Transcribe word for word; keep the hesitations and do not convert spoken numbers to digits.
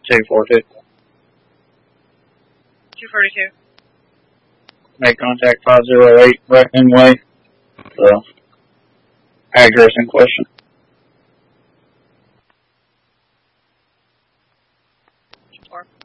two forty-two. two forty-two. Make contact five oh eight Breckenridge Way. The address in question. Four.